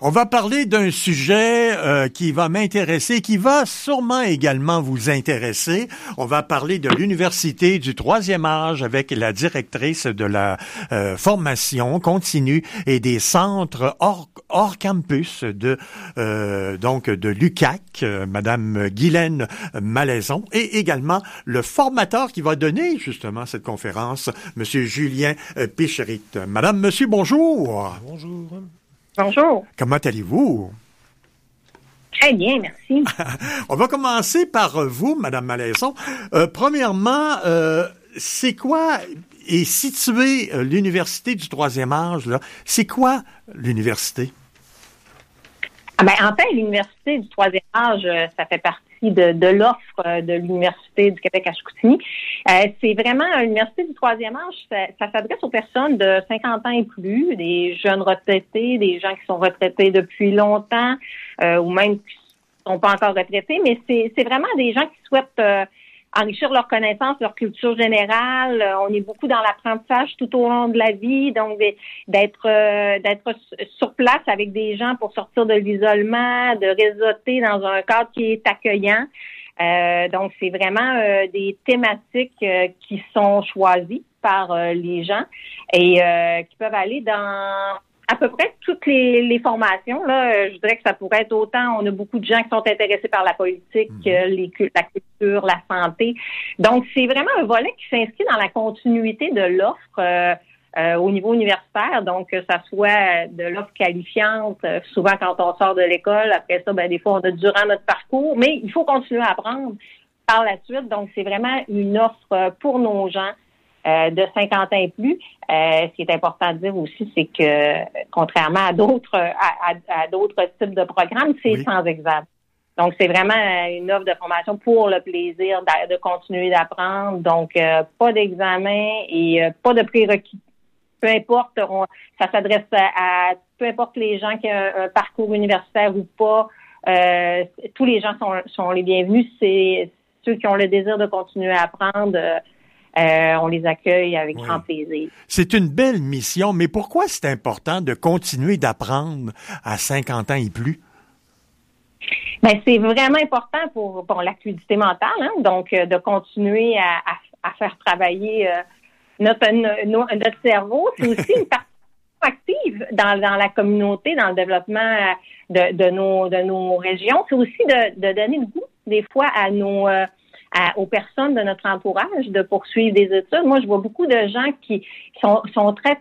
On va parler d'un sujet qui va m'intéresser, qui va sûrement également vous intéresser. On va parler de l'Université du troisième âge avec la directrice de la formation continue et des centres hors campus de l'UQAC, Madame Guylaine Malaison, et également le formateur qui va donner justement cette conférence, Monsieur Julien Picherit. Madame, Monsieur, bonjour. Bonjour. Bonjour. Comment allez-vous? Très bien, merci. On va commencer par vous, Madame Malaison. Premièrement, c'est quoi est située l'Université du troisième âge, là? C'est quoi l'université? En fait, l'Université du troisième âge, ça fait partie de l'offre de l'Université du Québec à Chicoutimi. C'est vraiment l'Université du troisième âge, ça s'adresse aux personnes de 50 ans et plus, des jeunes retraités, des gens qui sont retraités depuis longtemps, ou même qui ne sont pas encore retraités, mais c'est vraiment des gens qui souhaitent enrichir leurs connaissances, leur culture générale. On est beaucoup dans l'apprentissage tout au long de la vie, donc d'être sur place avec des gens pour sortir de l'isolement, de réseauter dans un cadre qui est accueillant. Donc, c'est vraiment des thématiques qui sont choisies par les gens et qui peuvent aller dans à peu près toutes les formations. Là, je dirais que ça pourrait être autant, on a beaucoup de gens qui sont intéressés par la politique, la culture, la santé. Donc, c'est vraiment un volet qui s'inscrit dans la continuité de l'offre au niveau universitaire. Donc, que ça soit de l'offre qualifiante, souvent quand on sort de l'école, après ça, des fois, on a durant notre parcours, mais il faut continuer à apprendre par la suite. Donc, c'est vraiment une offre pour nos gens de 50 ans et plus. Ce qui est important de dire aussi, c'est que contrairement à d'autres types de programmes, c'est sans examen. Donc, c'est vraiment une offre de formation pour le plaisir de continuer d'apprendre. Donc, pas d'examen et pas de prérequis. Peu importe, ça s'adresse à peu importe les gens qui ont un parcours universitaire ou pas. Tous les gens sont les bienvenus. C'est ceux qui ont le désir de continuer à apprendre. On les accueille avec grand plaisir. C'est une belle mission, mais pourquoi c'est important de continuer d'apprendre à 50 ans et plus? C'est vraiment important pour l'acuité mentale, hein? Donc de continuer à faire travailler notre cerveau. C'est aussi une partie active dans la communauté, dans le développement de nos régions. C'est aussi de donner le goût des fois aux personnes de notre entourage de poursuivre des études. Moi, je vois beaucoup de gens qui sont très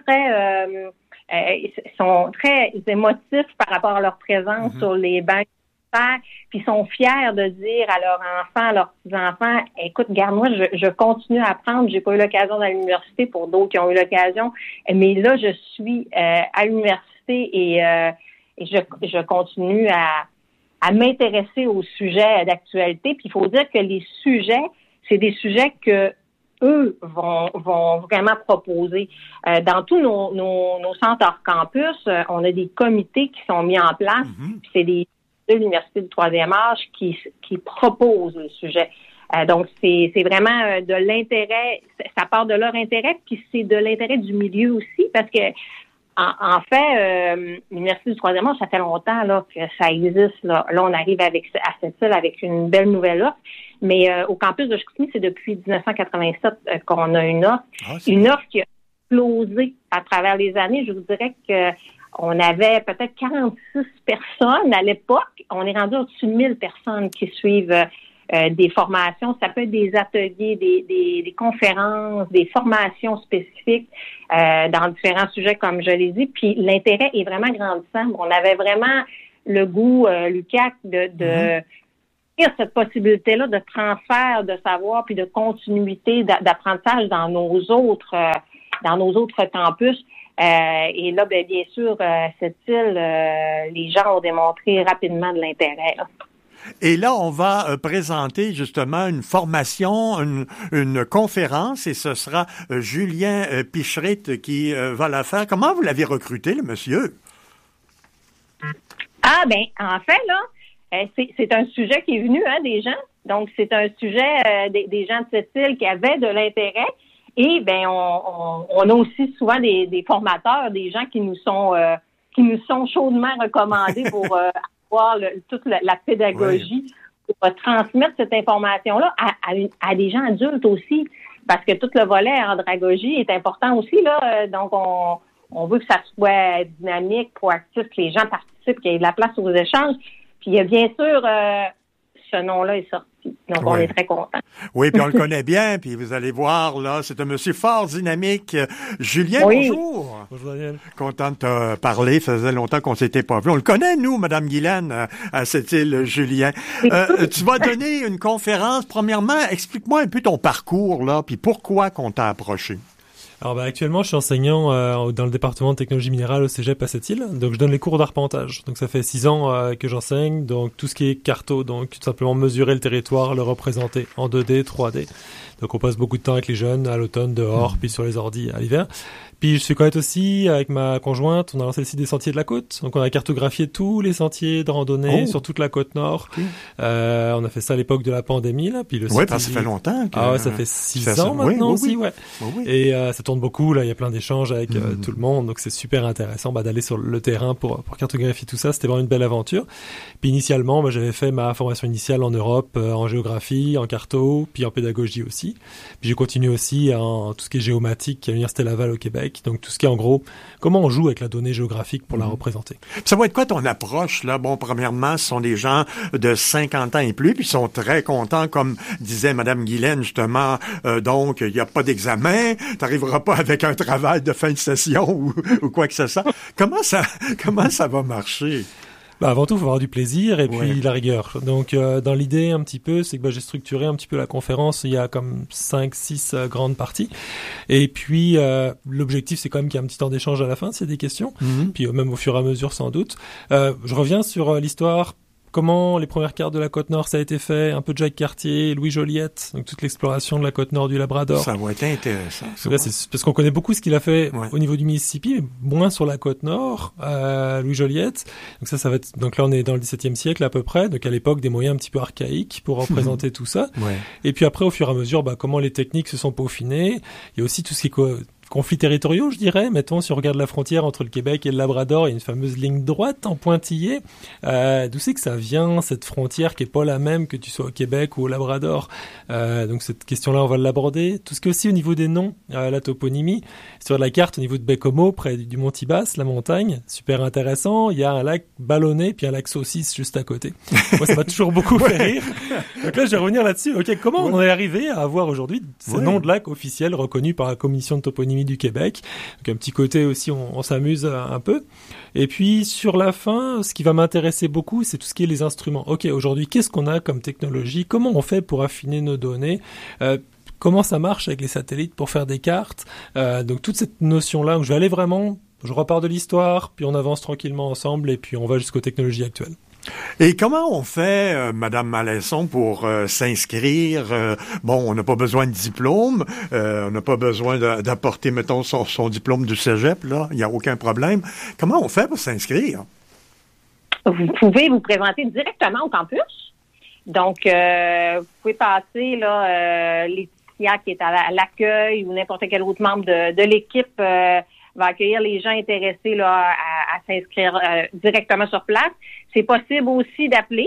émotifs par rapport à leur présence sur les bancs puis sont fiers de dire à leurs enfants, à leurs petits-enfants, écoute, regarde, moi, je continue à apprendre. J'ai pas eu l'occasion d'aller à l'université pour d'autres qui ont eu l'occasion, mais là, je suis à l'université et je continue à m'intéresser aux sujets d'actualité. Puis il faut dire que les sujets, c'est des sujets que eux vont vraiment proposer. Dans tous nos centres hors campus, on a des comités qui sont mis en place. Puis c'est de l'Université du troisième âge qui proposent le sujet. Donc, c'est vraiment de l'intérêt, ça part de leur intérêt, puis c'est de l'intérêt du milieu aussi, parce que en fait, l'Université du troisième âge, ça fait longtemps là que ça existe. Là, on arrive à cette île avec une belle nouvelle offre. Mais au campus de Chicoutimi, c'est depuis 1987 qu'on a une offre. Une offre qui a explosé à travers les années. Je vous dirais que on avait peut-être 46 personnes à l'époque. On est rendu au-dessus de 1000 personnes qui suivent des formations. Ça peut être des ateliers, des conférences, des formations spécifiques dans différents sujets, comme je l'ai dit. Puis l'intérêt est vraiment grandissant. On avait vraiment le goût, l'UQAC, de cette possibilité-là de transfert de savoir puis de continuité d'apprentissage dans nos autres campus. Et là, bien sûr, cette île, les gens ont démontré rapidement de l'intérêt. Là. Et là, on va présenter justement une formation, une conférence, et ce sera Julien Picherit qui va la faire. Comment vous l'avez recruté, le monsieur? En fait, là, c'est un sujet qui est venu des gens. Donc, c'est un sujet des gens de cette île qui avaient de l'intérêt. Et on a aussi souvent des formateurs, des gens qui nous sont qui nous sont chaudement recommandés pour avoir toute la pédagogie, pour transmettre cette information-là à des gens adultes aussi, parce que tout le volet andragogie est important aussi, là. Donc, on veut que ça soit dynamique, proactif, que les gens participent, qu'il y ait de la place aux échanges. Puis, il y a bien sûr, ce nom-là est sorti. Donc, on est très contents. Oui, puis on le connaît bien, puis vous allez voir, là, c'est un monsieur fort dynamique. Julien, bonjour. Bonjour, Daniel. Content de te parler. Ça faisait longtemps qu'on s'était pas vu. On le connaît, nous, Madame Guylaine, à cette île, Julien. Tu vas donner une conférence. Premièrement, explique-moi un peu ton parcours, là, puis pourquoi qu'on t'a approché. Alors actuellement, je suis enseignant dans le département de technologie minérale au Cégep à Sept-Îles. Donc je donne les cours d'arpentage. Donc ça fait 6 ans que j'enseigne. Donc tout ce qui est carto, donc tout simplement mesurer le territoire, le représenter en 2D, 3D. Donc on passe beaucoup de temps avec les jeunes à l'automne dehors, puis sur les ordis à l'hiver. Puis je suis quand même aussi avec ma conjointe, on a lancé le site des Sentiers de la Côte. Donc on a cartographié tous les sentiers de randonnée sur toute la côte nord. Okay. On a fait ça à l'époque de la pandémie là. Puis le oui, parce que ça fait longtemps. Ah ouais, ça fait 6 ans maintenant aussi, ouais. Oui. Et ça tourne beaucoup là. Il y a plein d'échanges avec tout le monde, donc c'est super intéressant d'aller sur le terrain pour cartographier tout ça. C'était vraiment une belle aventure. Puis initialement, j'avais fait ma formation initiale en Europe, en géographie, en carto, puis en pédagogie aussi. Puis j'ai continué aussi en tout ce qui est géomatique à l'Université Laval au Québec. Donc, tout ce qui est, en gros, comment on joue avec la donnée géographique pour la représenter. Ça va être quoi ton approche, là? Bon, premièrement, ce sont des gens de 50 ans et plus, puis ils sont très contents, comme disait Madame Guylaine, justement. Donc, il n'y a pas d'examen, t'arriveras pas avec un travail de fin de session ou quoi que ce soit. Comment ça va marcher? Avant tout, il faut avoir du plaisir et puis la rigueur. Donc, dans l'idée, un petit peu, c'est que j'ai structuré un petit peu la conférence. Il y a comme 5-6 grandes parties. Et puis, l'objectif, c'est quand même qu'il y ait un petit temps d'échange à la fin, s'il y a des questions. Puis, même au fur et à mesure, sans doute. Je reviens sur l'histoire. Comment les premières cartes de la côte nord ça a été fait, un peu de Jacques Cartier, Louis Joliette, donc toute l'exploration de la côte nord du Labrador. Ça va être intéressant. Là, c'est parce qu'on connaît beaucoup ce qu'il a fait au niveau du Mississippi, mais moins sur la côte nord, Louis Joliette. Donc ça va être, donc là on est dans le XVIIe siècle à peu près, donc à l'époque des moyens un petit peu archaïques pour représenter tout ça. Et puis après au fur et à mesure, comment les techniques se sont peaufinées. Il y a aussi tout ce qui est conflits territoriaux, je dirais. Mettons, si on regarde la frontière entre le Québec et le Labrador, il y a une fameuse ligne droite en pointillé. D'où c'est que ça vient, cette frontière qui est pas la même que tu sois au Québec ou au Labrador? Donc cette question-là, on va l'aborder. Tout ce qui est aussi au niveau des noms, la toponymie. Sur la carte, au niveau de Baie-Comeau, près du Mont-Tibas, la montagne, super intéressant. Il y a un lac ballonné, puis un lac saucisse juste à côté. Moi, ça m'a toujours beaucoup fait rire. Donc là, je vais revenir là-dessus. Ok, comment on est arrivé à avoir aujourd'hui ce nom de lac officiel reconnu par la Commission de toponymie du Québec. Donc un petit côté aussi, on s'amuse un peu. Et puis sur la fin, ce qui va m'intéresser beaucoup, c'est tout ce qui est les instruments. Ok, aujourd'hui, qu'est-ce qu'on a comme technologie? Comment on fait pour affiner nos données? Comment ça marche avec les satellites pour faire des cartes? Donc toute cette notion-là, où je vais aller vraiment, je repars de l'histoire, puis on avance tranquillement ensemble, et puis on va jusqu'aux technologies actuelles. Et comment on fait, Madame Malesson, pour s'inscrire? On n'a pas besoin de diplôme, on n'a pas besoin d'apporter, mettons, son diplôme du cégep, là, il n'y a aucun problème. Comment on fait pour s'inscrire? Vous pouvez vous présenter directement au campus. Donc, vous pouvez passer, là, Laetitia qui est à l'accueil ou n'importe quel autre membre de l'équipe va accueillir les gens intéressés là à s'inscrire directement sur place. C'est possible aussi d'appeler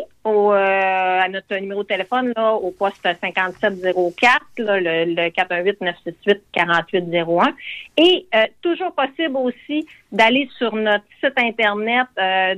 à notre numéro de téléphone là, au poste 5704, là, le 418-968-4801. Et toujours possible aussi d'aller sur notre site internet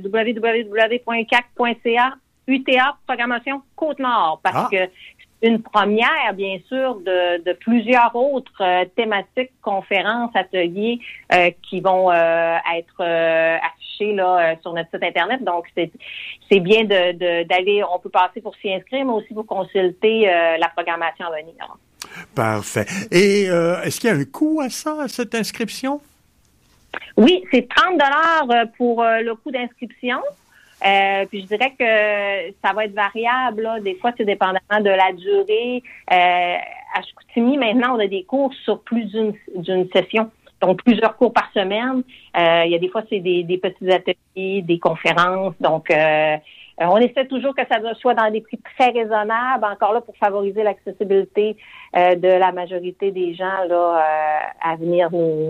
www.cac.ca UTA Programmation Côte-Nord parce que une première, bien sûr, de plusieurs autres thématiques, conférences, ateliers qui vont être affichés là sur notre site internet. Donc, c'est bien d'aller, on peut passer pour s'y inscrire, mais aussi pour consulter la programmation à venir. Parfait. Et est-ce qu'il y a un coût à ça, à cette inscription? Oui, c'est 30$ pour le coût d'inscription. Puis je dirais que ça va être variable, là. Des fois, c'est dépendamment de la durée. À Chicoutimi, maintenant, on a des cours sur plus d'une session. Donc, plusieurs cours par semaine. Il y a des fois, c'est des petits ateliers, des conférences. Donc, on essaie toujours que ça soit dans des prix très raisonnables, encore là, pour favoriser l'accessibilité de la majorité des gens là à venir nous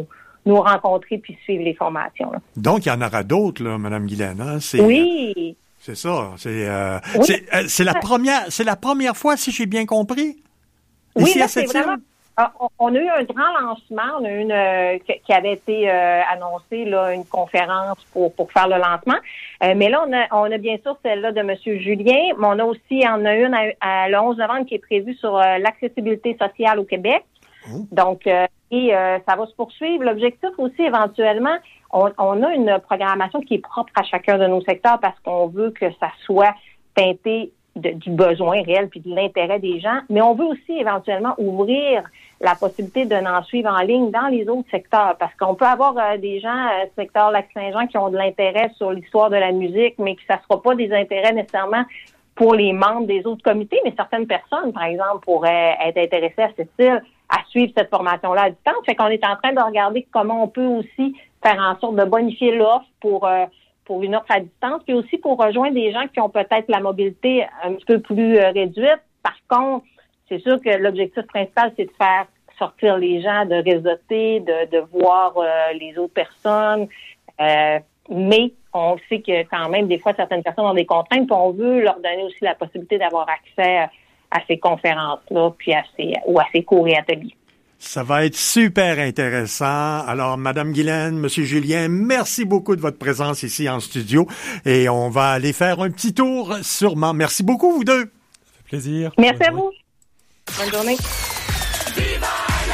nous rencontrer puis suivre les formations. Là. Donc, il y en aura d'autres, là, Mme Guylaine. Hein? Oui. C'est ça. Oui. C'est la première fois, si j'ai bien compris. Oui, ici là, à c'est Sept-Îles. vraiment... On a eu un grand lancement. On a eu qui avait été annoncé, là, une conférence pour faire le lancement. Mais là, on a bien sûr celle-là de M. Julien, mais on a a une le 11 novembre qui est prévue sur l'accessibilité sociale au Québec. Donc, ça va se poursuivre. L'objectif aussi, éventuellement, on a une programmation qui est propre à chacun de nos secteurs parce qu'on veut que ça soit teinté du besoin réel puis de l'intérêt des gens, mais on veut aussi éventuellement ouvrir la possibilité de n'en suivre en ligne dans les autres secteurs parce qu'on peut avoir des gens, secteur Lac-Saint-Jean, qui ont de l'intérêt sur l'histoire de la musique, mais que ça ne sera pas des intérêts nécessairement pour les membres des autres comités, mais certaines personnes, par exemple, pourraient être intéressées à Sept-Îles à suivre cette formation-là à distance. Fait qu'on est en train de regarder comment on peut aussi faire en sorte de bonifier l'offre pour une offre à distance, puis aussi pour rejoindre des gens qui ont peut-être la mobilité un petit peu plus réduite. Par contre, c'est sûr que l'objectif principal, c'est de faire sortir les gens, de réseauter, de voir les autres personnes. Mais on sait que quand même, des fois, certaines personnes ont des contraintes, puis on veut leur donner aussi la possibilité d'avoir accès à ces conférences-là, puis à ces cours et ateliers. Ça va être super intéressant. Alors, Madame Guylaine, Monsieur Julien, merci beaucoup de votre présence ici en studio et on va aller faire un petit tour sûrement. Merci beaucoup, vous deux. Ça fait plaisir. Merci à vous. Bonne journée. Viva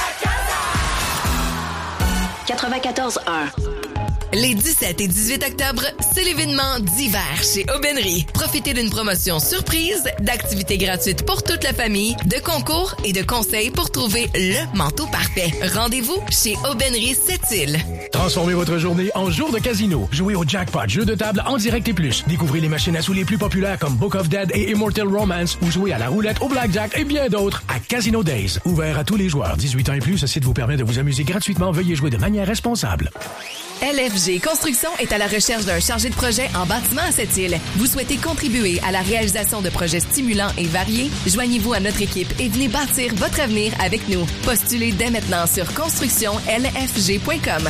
la Casa! 94.1. Les 17 et 18 octobre, c'est l'événement d'hiver chez Aubainerie. Profitez d'une promotion surprise, d'activités gratuites pour toute la famille, de concours et de conseils pour trouver le manteau parfait. Rendez-vous chez Aubainerie Sept-Îles. Transformez votre journée en jour de casino. Jouez au jackpot, jeu de table en direct et plus. Découvrez les machines à sous les plus populaires comme Book of Dead et Immortal Romance ou jouez à la roulette, au blackjack et bien d'autres à Casino Days. Ouvert à tous les joueurs. 18 ans et plus, ce site vous permet de vous amuser gratuitement. Veuillez jouer de manière responsable. LFG Construction est à la recherche d'un chargé de projet en bâtiment à Sept-Îles. Vous souhaitez contribuer à la réalisation de projets stimulants et variés? Joignez-vous à notre équipe et venez bâtir votre avenir avec nous. Postulez dès maintenant sur constructionlfg.com.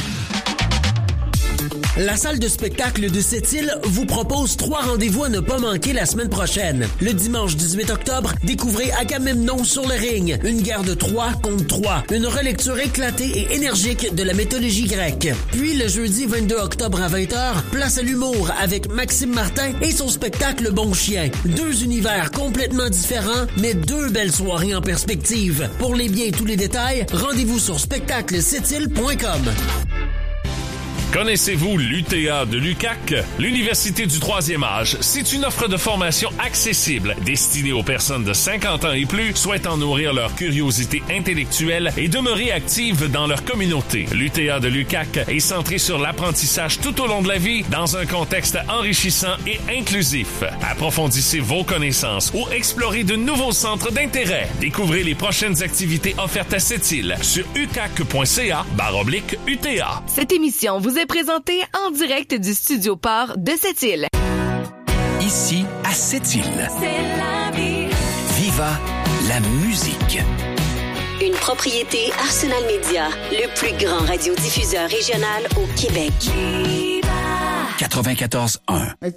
La salle de spectacle de Sept-Îles vous propose 3 rendez-vous à ne pas manquer la semaine prochaine. Le dimanche 18 octobre, découvrez Agamemnon sur le ring, une guerre de 3 contre 3, une relecture éclatée et énergique de la mythologie grecque. Puis le jeudi 22 octobre à 20h, place à l'humour avec Maxime Martin et son spectacle Bon Chien. 2 univers complètement différents, mais 2 belles soirées en perspective. Pour les billets et tous les détails, rendez-vous sur spectaclesept-îles.com. Connaissez-vous l'UTA de l'UQAC? L'Université du troisième âge, c'est une offre de formation accessible destinée aux personnes de 50 ans et plus souhaitant nourrir leur curiosité intellectuelle et demeurer actives dans leur communauté. L'UTA de l'UQAC est centrée sur l'apprentissage tout au long de la vie dans un contexte enrichissant et inclusif. Approfondissez vos connaissances ou explorez de nouveaux centres d'intérêt. Découvrez les prochaines activités offertes à Sept-Îles sur uqac.ca/UTA. Cette émission vous est présentée en direct du Studio Port de Sept-Îles. Ici, à Sept-Îles. C'est la vie. Viva la musique. Une propriété Arsenal Media, le plus grand radiodiffuseur régional au Québec. Viva! 94.1.